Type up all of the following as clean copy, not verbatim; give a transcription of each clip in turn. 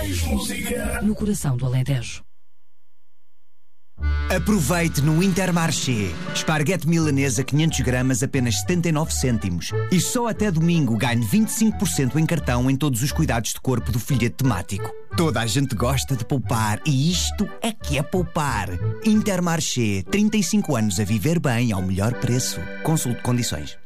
Mais música no coração do Alentejo. Aproveite no Intermarché. Esparguete milanesa 500 gramas apenas 79 cêntimos. E só até domingo ganhe 25% em cartão em todos os cuidados de corpo do folheto temático. Toda a gente gosta de poupar e isto é que é poupar. Intermarché, 35 anos a viver bem ao melhor preço. Consulte condições.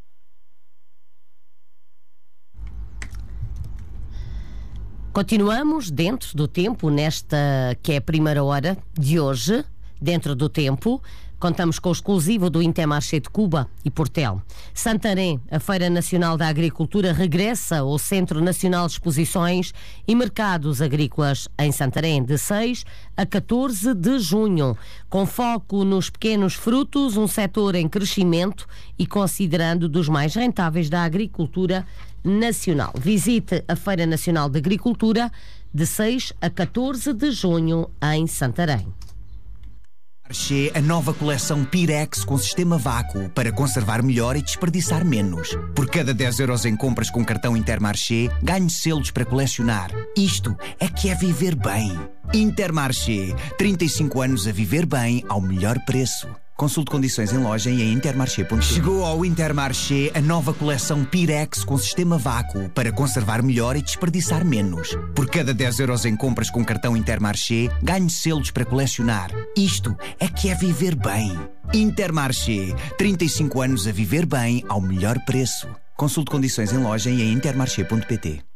Continuamos dentro do tempo, nesta que é a primeira hora de hoje, dentro do tempo. Contamos com o exclusivo do Intermarché de Cuba e Portel. Santarém, a Feira Nacional da Agricultura regressa ao Centro Nacional de Exposições e Mercados Agrícolas em Santarém, de 6 a 14 de junho, com foco nos pequenos frutos, um setor em crescimento e considerando dos mais rentáveis da agricultura nacional. Visite a Feira Nacional de Agricultura de 6 a 14 de junho em Santarém. A nova coleção Pirex com sistema vácuo para conservar melhor e desperdiçar menos. Por cada 10 euros em compras com cartão Intermarché, ganhe selos para colecionar. Isto é que é viver bem. Intermarché, 35 anos a viver bem ao melhor preço. Consulte condições em loja e em intermarché.pt. Chegou ao Intermarché a nova coleção Pirex com sistema vácuo para conservar melhor e desperdiçar menos. Por cada 10 euros em compras com cartão Intermarché, ganhe selos para colecionar. Isto é que é viver bem. Intermarché, 35 anos a viver bem ao melhor preço. Consulte condições em loja e em intermarché.pt.